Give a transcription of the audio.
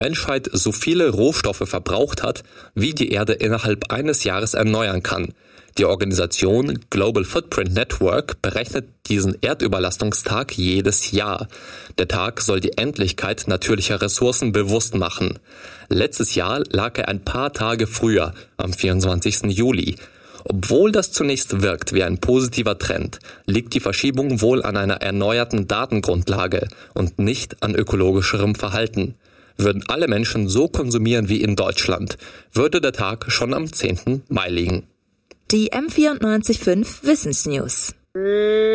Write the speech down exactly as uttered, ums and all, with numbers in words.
Menschheit so viele Rohstoffe verbraucht hat, wie die Erde innerhalb eines Jahres erneuern kann. Die Organisation Global Footprint Network berechnet diesen Erdüberlastungstag jedes Jahr. Der Tag soll die Endlichkeit natürlicher Ressourcen bewusst machen. Letztes Jahr lag er ein paar Tage früher, am vierundzwanzigsten Juli. Obwohl das zunächst wirkt wie ein positiver Trend, liegt die Verschiebung wohl an einer erneuerten Datengrundlage und nicht an ökologischerem Verhalten. Würden alle Menschen so konsumieren wie in Deutschland, würde der Tag schon am zehnten Mai liegen. Die M vierundneunzig Komma fünf Wissensnews.